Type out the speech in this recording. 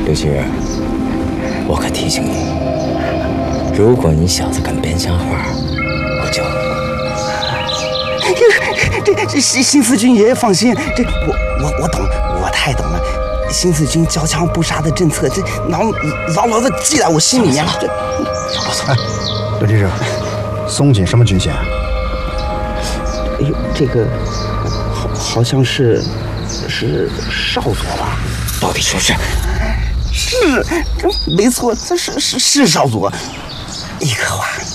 刘希日，我可提醒你，如果你小子敢编瞎话，我就…… 这新四军爷爷放心，这我懂，我太懂了。新四军交枪不杀的政策，这牢的记在我心里面了。 少啰嗦。 哎，刘记者，松锦什么军衔？ 哎呦，这个好像是少佐吧？ 到底是不是？ 是，没错，这是少佐。一颗话。